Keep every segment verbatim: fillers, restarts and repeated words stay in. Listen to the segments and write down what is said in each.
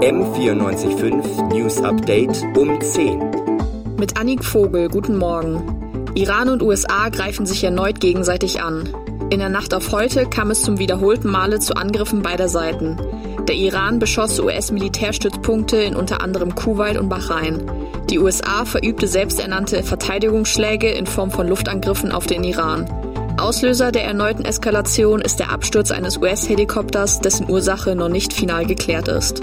M vierundneunzig Komma fünf News Update um zehn. Mit Annik Vogel, guten Morgen. Iran und U S A greifen sich erneut gegenseitig an. In der Nacht auf heute kam es zum wiederholten Male zu Angriffen beider Seiten. Der Iran beschoss U S-Militärstützpunkte in unter anderem Kuwait und Bahrain. Die U S A verübte selbsternannte Verteidigungsschläge in Form von Luftangriffen auf den Iran. Auslöser der erneuten Eskalation ist der Absturz eines U S-Helikopters, dessen Ursache noch nicht final geklärt ist.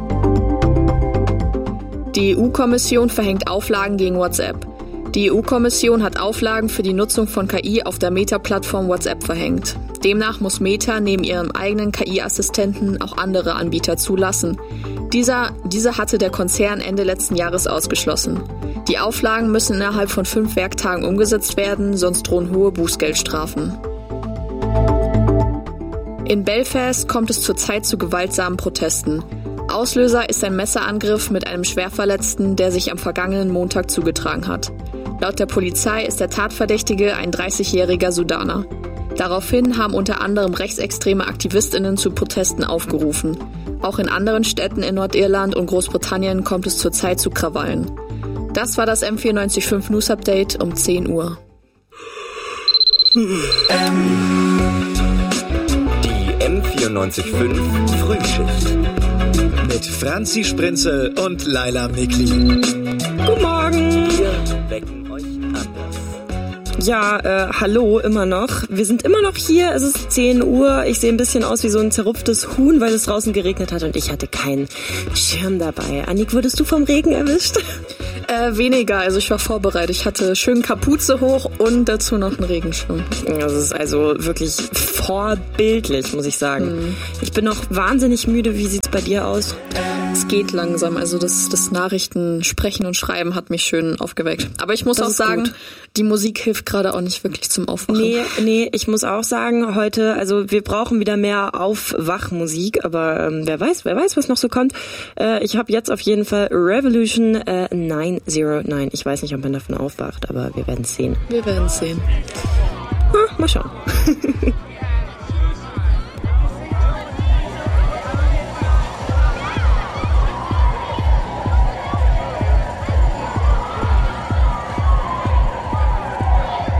Die E U-Kommission verhängt Auflagen gegen WhatsApp. Die E U-Kommission hat Auflagen für die Nutzung von K I auf der Meta-Plattform WhatsApp verhängt. Demnach muss Meta neben ihrem eigenen K I-Assistenten auch andere Anbieter zulassen. Dieser, diese hatte der Konzern Ende letzten Jahres ausgeschlossen. Die Auflagen müssen innerhalb von fünf Werktagen umgesetzt werden, sonst drohen hohe Bußgeldstrafen. In Belfast kommt es zurzeit zu gewaltsamen Protesten. Auslöser ist ein Messerangriff mit einem Schwerverletzten, der sich am vergangenen Montag zugetragen hat. Laut der Polizei ist der Tatverdächtige ein dreißigjähriger Sudaner. Daraufhin haben unter anderem rechtsextreme AktivistInnen zu Protesten aufgerufen. Auch in anderen Städten in Nordirland und Großbritannien kommt es zurzeit zu Krawallen. Das war das M vierundneunzig Komma fünf News Update um zehn Uhr. Die M vierundneunzig Komma fünf Frühschicht. Mit Franzi Sprinzel und Laila Mikli. Guten Morgen! Wir wecken euch anders. Ja, äh, hallo, immer noch. Wir sind immer noch hier, es ist zehn Uhr. Ich sehe ein bisschen aus wie so ein zerrupftes Huhn, weil es draußen geregnet hat und ich hatte keinen Schirm dabei. Annik, wurdest du vom Regen erwischt? Äh, weniger, also ich war vorbereitet. Ich hatte schön Kapuze hoch und dazu noch einen Regenschirm. Das ist also wirklich vorbildlich, muss ich sagen. Mhm. Ich bin noch wahnsinnig müde. Wie sieht's bei dir aus? Es geht langsam, also das, das Nachrichten sprechen und schreiben hat mich schön aufgeweckt. Aber ich muss das auch sagen, gut. Die Musik hilft gerade auch nicht wirklich zum Aufwachen. Nee, nee, ich muss auch sagen, heute, also wir brauchen wieder mehr Aufwachmusik, aber ähm, wer weiß, wer weiß, was noch so kommt. Äh, ich habe jetzt auf jeden Fall Revolution äh, neun null neun. Ich weiß nicht, ob man davon aufwacht, aber wir werden es sehen. Wir werden es sehen. Ah, mal schauen.